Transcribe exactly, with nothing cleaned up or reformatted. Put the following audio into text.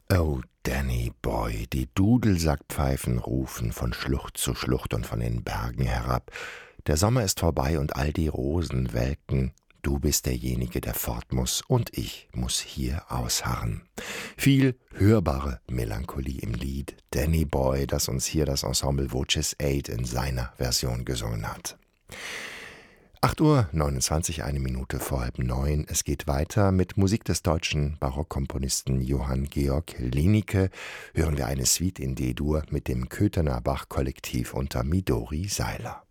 Oh, Danny Boy, die Dudelsackpfeifen rufen von Schlucht zu Schlucht und von den Bergen herab. Der Sommer ist vorbei und all die Rosen welken. Du bist derjenige, der fort muss, und ich muss hier ausharren. Viel hörbare Melancholie im Lied Danny Boy, das uns hier das Ensemble Voces Eight in seiner Version gesungen hat. acht Uhr neunundzwanzig, eine Minute vor halb neun. Es geht weiter mit Musik des deutschen Barockkomponisten Johann Georg Linicke. Hören wir eine Suite in D-Dur mit dem Köthener Bach-Kollektiv unter Midori Seiler.